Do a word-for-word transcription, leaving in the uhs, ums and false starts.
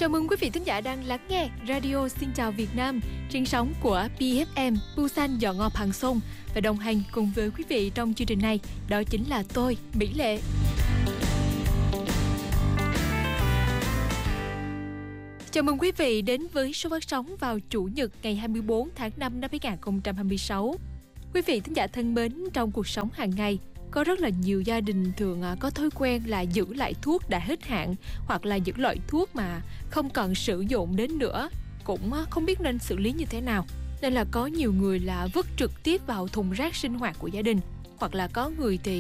Chào mừng quý vị thính giả đang lắng nghe Radio Xin Chào Việt Nam trên sóng của pê ép em Busan Dọn Ngọt Hàng Sông, và đồng hành cùng với quý vị trong chương trình này đó chính là tôi, Mỹ Lệ. Chào mừng quý vị đến với số phát sóng vào Chủ nhật ngày hai mươi tư tháng năm năm hai nghìn không trăm hai mươi sáu. Quý vị thính giả thân mến, trong cuộc sống hàng ngày, có rất là nhiều gia đình thường có thói quen là giữ lại thuốc đã hết hạn, hoặc là những loại thuốc mà không còn sử dụng đến nữa, cũng không biết nên xử lý như thế nào. Nên là có nhiều người là vứt trực tiếp vào thùng rác sinh hoạt của gia đình, hoặc là có người thì